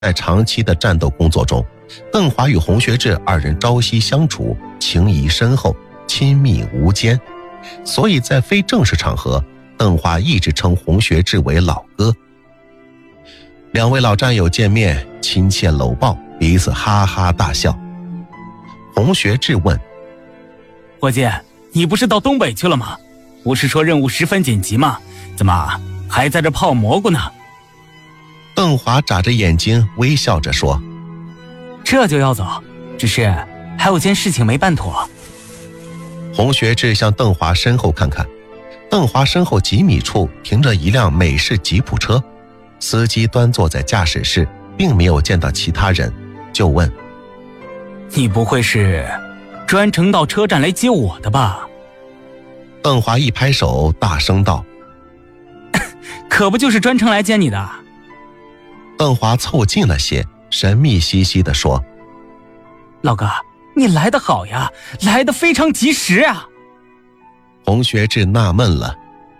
在长期的战斗工作中，邓华与洪学智二人朝夕相处，情谊深厚，亲密无间，所以在非正式场合，邓华一直称洪学智为老哥。两位老战友见面，亲切搂抱，彼此哈哈大笑。洪学智问： 伙计，你不是到东北去了吗？不是说任务十分紧急吗？怎么还在这泡蘑菇呢？ 邓华眨着眼睛微笑着说： 这就要走，只是还有件事情没办妥。 洪学智向邓华身后看看，邓华身后几米处停着一辆美式吉普车，司机端坐在驾驶室，并没有见到其他人，就问： 你不会是专程到车站来接我的吧？ 邓华一拍手，大声道： 可不就是专程来接你的。 邓华凑近了些，神秘兮兮地说： 老哥，你来得好呀，来得非常及时啊。 洪学智纳闷了：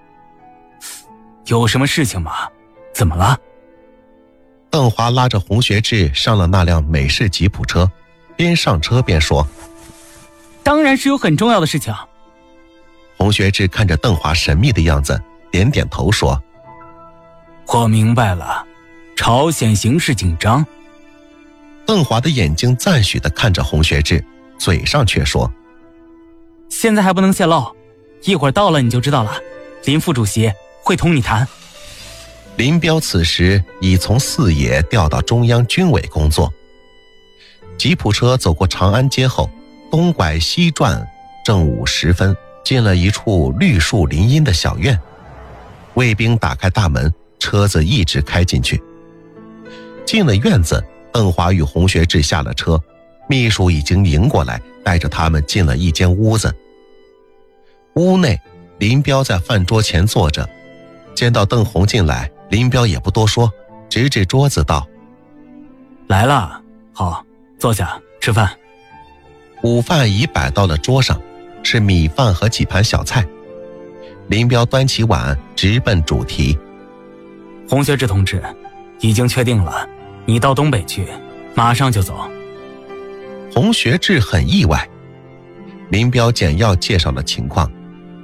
有什么事情吗？怎么了？ 邓华拉着洪学智上了那辆美式吉普车，边上车边说： 当然是有很重要的事情。 洪学智看着邓华神秘的样子，点点头说： 我明白了，朝鲜形势紧张。 邓华的眼睛赞许地看着洪学智，嘴上却说： 现在还不能泄露，一会儿到了你就知道了，林副主席会同你谈。 林彪此时已从四野调到中央军委工作。吉普车走过长安街后，东拐西转，正午时分，进了一处绿树林荫的小院。卫兵打开大门，车子一直开进去。进了院子，邓华与洪学智下了车，秘书已经迎过来，带着他们进了一间屋子。屋内，林彪在饭桌前坐着，见到邓红进来，林彪也不多说，指指桌子道： 来了，好，坐下吃饭。 午饭已摆到了桌上，是米饭和几盘小菜。林彪端起碗，直奔主题： 洪学智同志，已经确定了，你到东北去，马上就走。 洪学智很意外。林彪简要介绍了情况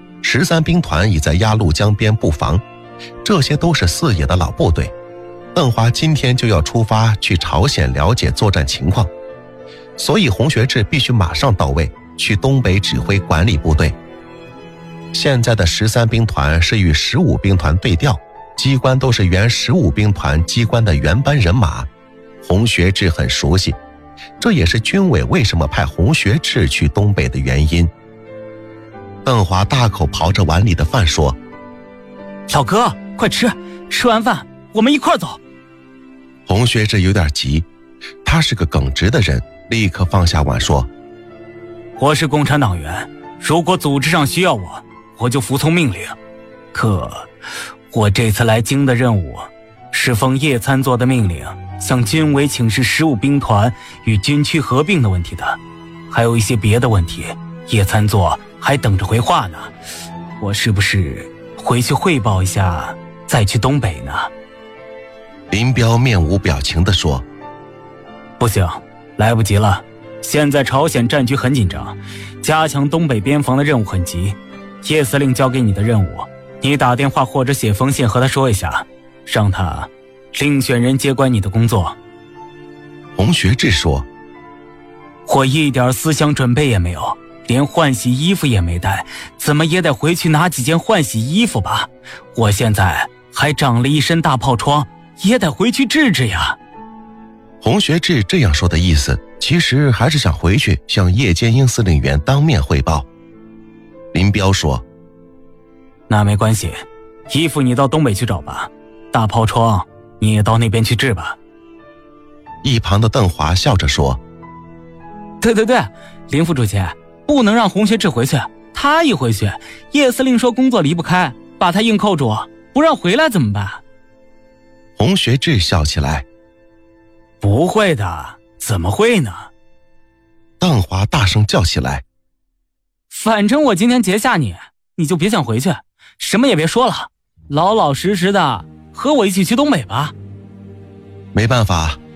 ，13兵团已在鸭绿江边布防，这些都是四野的老部队。邓华今天就要出发去朝鲜了解作战情况，所以洪学智必须马上到位，去东北指挥管理部队。现在的13兵团是与15兵团对调，机关都是原15兵团机关的原班人马，洪学智很熟悉，这也是军委为什么派洪学智去东北的原因。邓华大口刨着碗里的饭说： 老哥，快吃，吃完饭我们一块走。 洪学智有点急，他是个耿直的人，立刻放下碗说： 我是共产党员，如果组织上需要我，我就服从命令。可我这次来京的任务是奉叶参座的命令，向军委请示15兵团与军区合并的问题的，还有一些别的问题，叶参座还等着回话呢。我是不是回去汇报一下，再去东北呢？ 林彪面无表情地说： 不行，来不及了，现在朝鲜战局很紧张，加强东北边防的任务很急。叶司令交给你的任务，你打电话或者写封信和他说一下，让他另选人接管你的工作。 洪学智说： 我一点思想准备也没有，连换洗衣服也没带，怎么也得回去拿几件换洗衣服吧。我现在还长了一身大疱疮，也得回去治治呀。 洪学智这样说的意思，其实还是想回去向叶剑英司令员当面汇报。林彪说： 那没关系，衣服你到东北去找吧，大疱疮你也到那边去治吧。 一旁的邓华笑着说： 对，林副主席，不能让洪学智回去，他一回去，叶司令说工作离不开，把他硬扣住，不让回来怎么办？ 洪学智笑起来： 不会的，怎么会呢？ 邓华大声叫起来： 反正我今天截下你，你就别想回去，什么也别说了，老老实实的和我一起去东北吧。 没办法，